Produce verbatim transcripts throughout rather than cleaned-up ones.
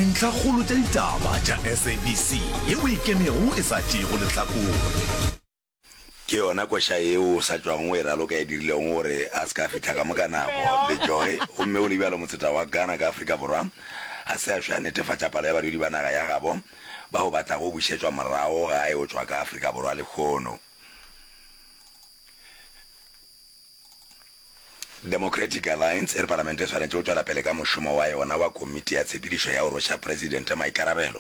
dintlha kgolo tša ditaba tša S A B C yeo e kemego e sa tšego lehlakore. Ke yona koša eo sa tšwang o e raloka e dirileng gore a se ka fitlha ka moka nako le joy gomme o lebjalo motseta wa Ghana ka Afrika Borwa a se a šwa netefatša palo ya badudi ba naga ya gabo ba go batla go bušetšwa morago ga e o tšwa ka Afrika Borwa le kgono. Democratic Alliance e re parlamente e tshwanetse go tšwela pele ka mošomo wa yona wa komiti ya tshepedišo ya go rwesa presidente maikarabelo.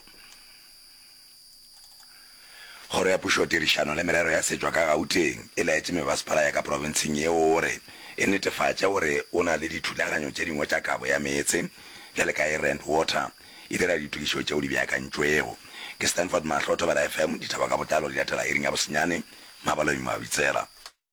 Kgoro ya pušo tirišano le merero ya setšwa ka Gauteng e laetse mebasepala ya ka provinseng yeo gore e netefatša gore o na le dithulaganyo tše dingwe tša kabo ya meetse bjale ka Rand Water e dira ditukišo tšeo di beakantšwego. Ke Stanford Mahlotho ba F M ditaba ka botlalo di latela iring ya bosenyane mabalo ima bitsela.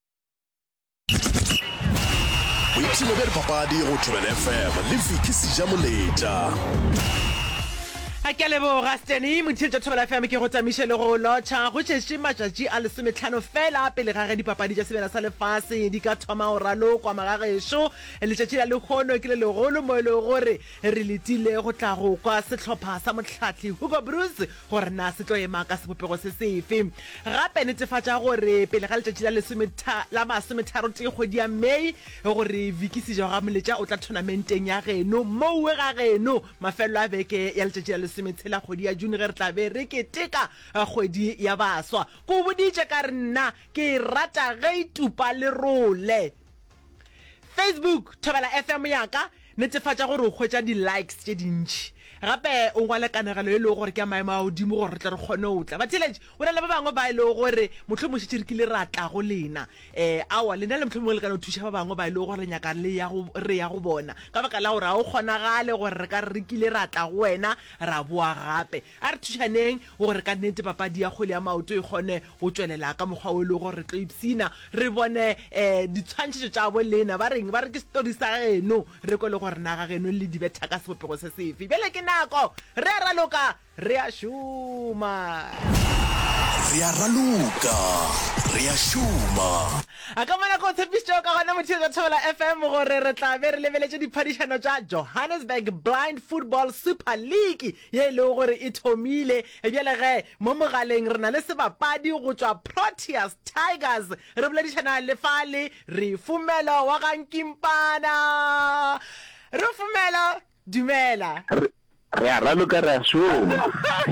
O itšhile be dipapadi go Thobela F M le Viki Sejamoleta. a ke lebo Rasteni motšhetša Thobela F M ke go tsamiše le go lotšha go tšešše matšatši a lesomehlano fela pele ga ge dipapadi tša sebela sa lefase di ka thoma go ralokwa magagešo letšatši la lekgono ke le legolo mo e le gore re letile go tla go kwa sehlopha sa motlhatli Hugo Bruce gore na se tlo ema ka sebopego se sefe gape netefatša gore pele ga letšatši la masometharo tee kgwedi ya Mei gore Viki Sejamoletša o tla tournamenteng ya geno moue ga geno mafelo a beke ya letšatši la semetshela kgwedi ya June ge re tla be re keteka kgwedi ya baswa ko boditše ka re nna ke rata ge itupa le role. Facebook Thobela F M yaka netefatša gore o hwetša di-likes tše dintši gape o ngwale kanegelo e le gore ke a maemo a godimo gore re tla re kgone o tla batheletše o na le ba bangwe ba e le gore motlho mošetše re kile ra tla go lena um awa lena le motlho mongwe le kana o thuša ba bangwe ba e le gore lenyaka re ya go bona ka baka la gore ga o kgonagale gore re ka re kile ra tla go wena ra boa gape a re thušaneng gore ka nnete papadi ya kgole ya maoto e kgone go tswelela ka mokgwa o e le gore re tlo ipsina re bone um ditshwantšhetšo tša bo lena ba reng ba re ke story sa geno re ko le gore naga geno le di betha ka sebopego se sefe bjale ke nako re a raloka re a šoma re a raloka re a šoma a ka mana ko tshepišo ka gona motšhetša Thobela F M gore re tla be re lebeletše diphadišano tša Johannesburg Blind Football Super League ye e le gore e thomile bjale ge mo mogaleng re na le sebapadi go tšwa Proteas Tigers re boledišana lefale re Fumelo wa gankimpana re Fumelo dumela re a raloka re a šoma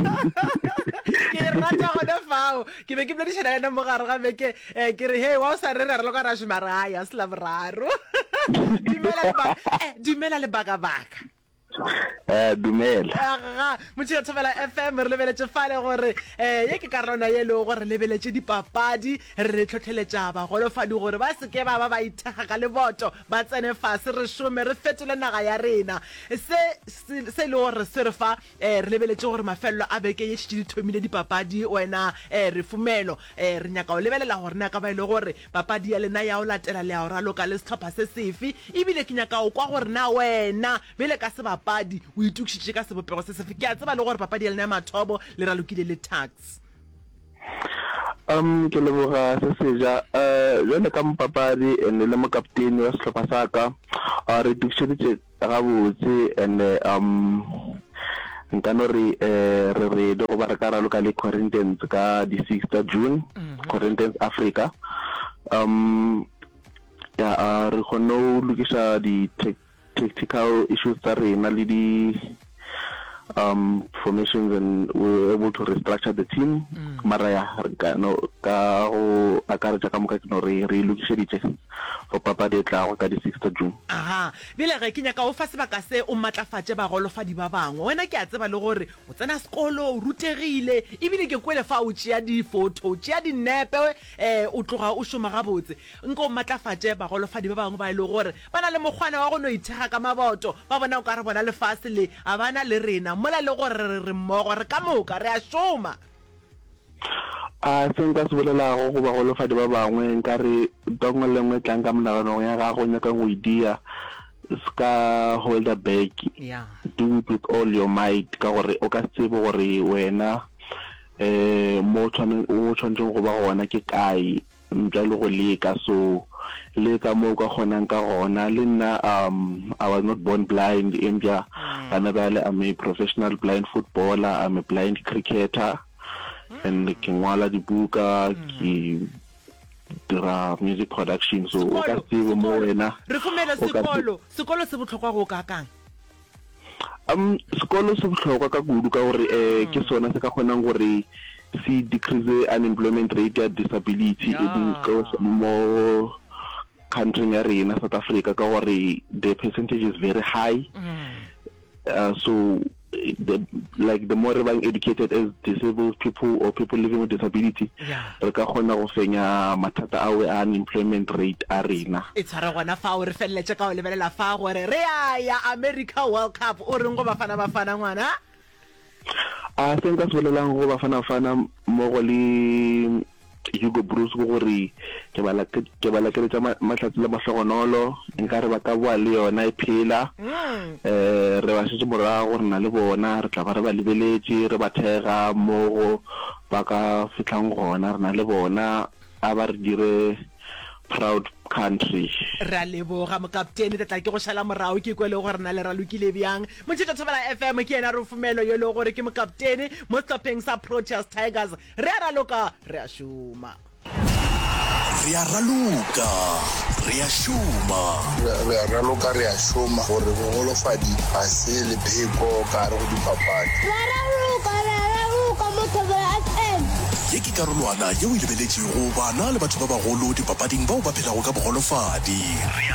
ke rata gona fao ke be ke boledišana yena mo gare ga beke ke re he wa o sa re re raloka re a šoma re aya se la boraro dumela lebaka-baka eh dumela aga motšhetša Thobela F M re lebeletše fale gore eh ye ke karolwana ye le gore lebeletše dipapadi re tlhotlheletša bagolofadi gore ba se ke ba ba ba ithega ka leboto ba tsene fase re šome re fetole naga ya rena se se le gore se re fa eh re lebeletše gore mafelelo a beke ye šitše di thomile dipapadi wena eh re Fumelo eh re nyaka o lebelela gore na ka ba ile gore papadi ya lena ya o latela le ya o raloka le sehlopha se sefe ebile ke nyaka o kwa gore na wena bele ka se papadi o itukišitše ka sebopego se sefe ke a tseba le gore papadi ya lena ya mathobo le ralokile le tax um ke leboga se seja uh jone ka mpapadi ene le mokapteni wa sehlopha sa ka a re itukišeditše gabotse and um nkano re eh re re do ba re ka raloka le Corinthians ka di sixth of June Corinthians Africa um ya re kgone go lokiša di tactical issues tsa rena le di um formations and we were able to restructure the team mara ya ka no ka go akaretša ka moka ke no re re lokišeditše for papadi e tlago ka di sixth of June. Aha bile ge ke nyaka o fa sebaka se o matlafatše bagolofadi ba bangwe wena ke a tseba le gore o tsena sekolo o rutegile ebile ke kwele fa o tšea di-photo tšea dinepe eh o tloga o šoma gabotse nka o matlafatše bagolofadi ba bangwe ba e le gore ba na le mokgwana wa go no ithega ka maboto ba bona o ka re bona lefase le a bana le rena mola le gore re mmogo re ka moka re a šoma a se nka se bolelago go bagolofadi ba bangwe nka re dongwe le nngwe tlang ka monagano ya gago nyaka go idia ska hold back yeah do it with all your might ka gore o ka tsebe gore wena eh mo tshwaneng o tshwanetseng go ba gona ke kae mjalo go leka so le ka mo ka kgonang ka gona le nna um I was not born blind embya bana bale I'm a professional blind footballer, I'm a blind cricketer and ke ngwala dibuka ke dira music production so o ka tsebe mo wena re fumela sekolo sekolo se botlhokwa go ka kang um sekolo se botlhokwa ka kudu ka gore eh ke sona se ka kgonang gore si decrease unemployment rate ya disability in mo country ya rena South Africa ka gore the percentage is very high uh, so the like the more being educated as disabled people or people living with disability re ka kgona go fenya mathata a we unemployment rate a rena it's ara gona fa o re felletse ka o lebelela fa gore re ya America World Cup o re ngo bafana bafana ngwana a senka solelang go bafana bafana mo go le Hugo Bruce go gore ke bala ke bala ke tsa mahlatsi le mahlogonolo nka re ba ka bua le yona e phela eh re ba se morago gore na le bona re tla ba re ba lebeletse re ba thega mo ba ka fitlang gona re na le bona a ba re dire proud country ra leboga mo kapteni tla ke go shala morao ke kwele gore na le ra lokile byang mo tshitso tshobela F M ke ena re fumelo yo le gore ke mo kapteni mo stopping sa Proteas Tigers re ra loka re a shuma re a raloka re a shuma re a raloka re a shuma gore go golofadi a se le pheko ka re go dipapadi re a raloka re a raloka mo tshobela F M ye ke karolwana yeo e lebeletšego bana le batho ba bagolo dipapading bao ba phelago ka bogolofadi.